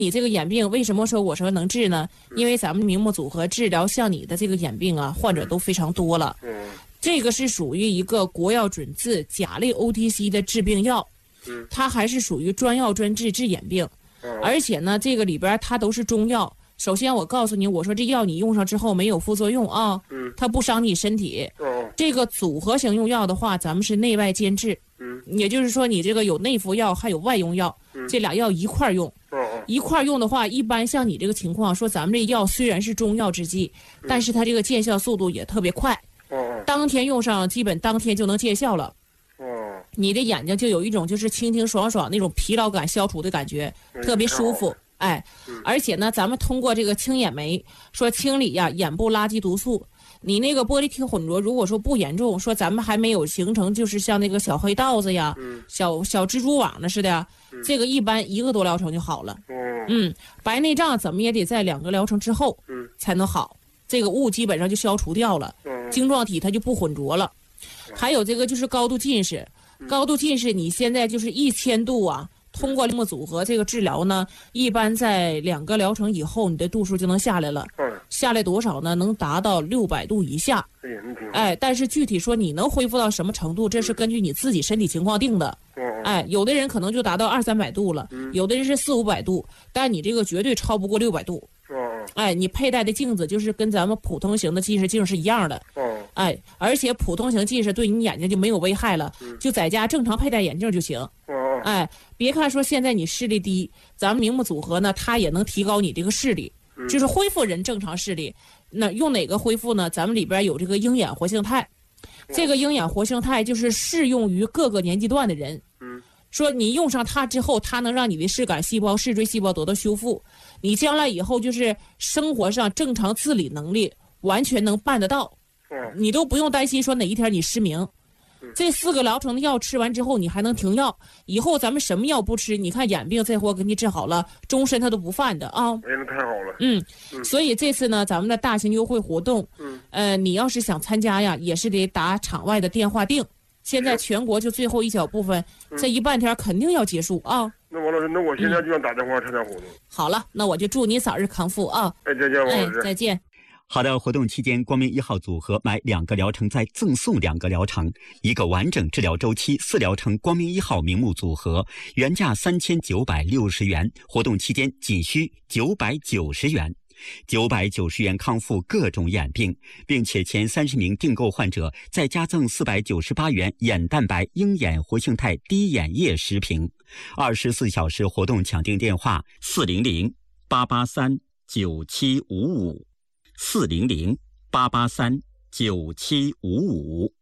你这个眼病为什么说我说能治呢？因为咱们明目组合治疗像你的这个眼病啊，患者都非常多了。这个是属于一个国药准字甲类 OTC 的治病药，它还是属于专药专治治眼病，而且呢，这个里边它都是中药。首先我告诉你，我说这药你用上之后没有副作用啊，它不伤你身体。这个组合型用药的话，咱们是内外兼治，也就是说你这个有内服药还有外用药，这俩药一块用。一块用的话，一般像你这个情况，说咱们这药虽然是中药制剂，但是它这个见效速度也特别快，当天用上，基本当天就能见效了。你的眼睛就有一种就是清清爽爽那种疲劳感消除的感觉，特别舒服。哎，而且呢，咱们通过这个清眼酶，说清理呀眼部垃圾毒素。你那个玻璃体混浊，如果说不严重，说咱们还没有形成就是像那个小黑道子呀、小蜘蛛网的似的，这个一般1个多疗程就好了。白内障怎么也得在2个疗程之后才能好，这个雾基本上就消除掉了，晶状体它就不混浊了。还有这个就是高度近视，高度近视你现在就是1000度啊。通过明目组合这个治疗呢，一般在2个疗程以后，你的度数就能下来了。下来多少呢？能达到600度以下。哎，但是具体说你能恢复到什么程度，这是根据你自己身体情况定的。哎，有的人可能就达到200-300度了，有的人是400-500度，但你这个绝对超不过600度。哎，你佩戴的镜子就是跟咱们普通型的近视镜是一样的。哎，而且普通型近视对你眼睛就没有危害了，就在家正常佩戴眼镜就行。哎，别看说现在你视力低，咱们明目组合呢，它也能提高你这个视力，就是恢复人正常视力。那用哪个恢复呢？咱们里边有这个鹰眼活性肽，这个鹰眼活性肽就是适用于各个年纪段的人。说你用上它之后，它能让你的视杆细胞、视锥细胞得到修复，你将来以后就是生活上正常自理能力完全能办得到，你都不用担心说哪一天你失明。这4个疗程的药吃完之后，你还能停药，以后咱们什么药不吃，你看眼病这货给你治好了，终身他都不犯的啊。 那太好了。 所以这次呢，咱们的大型优惠活动，你要是想参加呀，也是得打场外的电话订。现在全国就最后一小部分，这一半天肯定要结束啊。 那王老师，那我现在就想打电话参加活动。 好了，那我就祝你早日康复啊！ 哎，再见，王老师。 再见。 好的，活动期间，光明1号组合买2个疗程再赠送2个疗程，1个完整治疗周期4疗程光明1号明目组合，原价3960元，活动期间仅需990元。990元康复各种眼病，并且前30名订购患者再加赠498元眼蛋白鹰眼活性肽滴眼液10瓶。24小时活动抢订电话400-883-9755。400-883-9755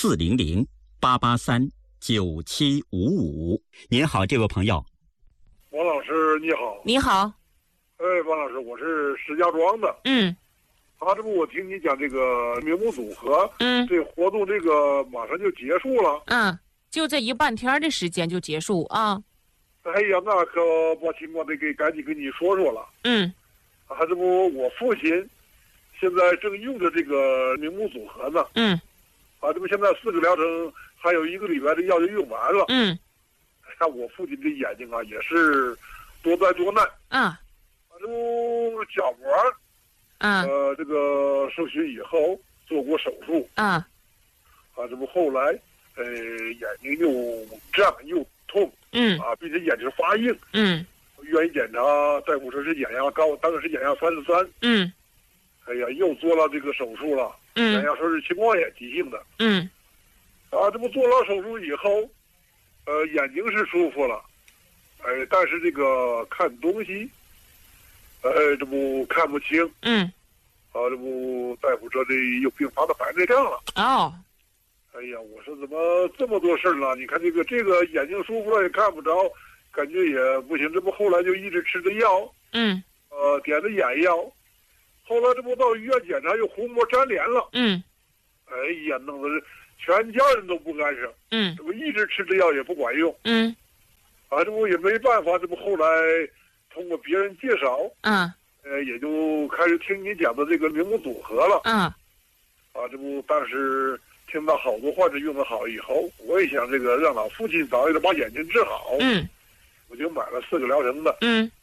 400-883-9755。您好，这位朋友。 王老师你好。 你好。 王老师，我是石家庄的。这不我听你讲这个明目组合，这活动这个马上就结束了。 就这一半天的时间就结束啊。 哎呀，那可把情况得赶紧跟你说说了。这不我父亲现在正用着这个明目组合呢。这不现在4个疗程还有1个礼拜的药就用完了。看我父亲的眼睛啊，也是多灾多难。这不角膜这个受损以后做过手术。这不后来眼睛又胀又痛。并且眼睛发硬。愿意检查，大夫说是眼压高，当时是眼压33。哎呀，又做了这个手术了。眼压说是青光眼急性的。这不做了手术以后，眼睛是舒服了，但是这个看东西，这不看不清。这不大夫说这又并发的白内障了。哎呀，我说怎么这么多事儿了？你看这个眼睛舒服了也看不着。感觉也不行，这不后来就一直吃的药，点的眼药，后来这不到医院检查又虹膜粘连了。哎呀，弄得全家人都不干涉。这不一直吃的药也不管用。这不也没办法，这不后来通过别人介绍，也就开始听你讲的这个明目组合了。这不当时听到好多患者用的好以后，我也想这个让老父亲早一点把眼睛治好。我就买了4个疗程的。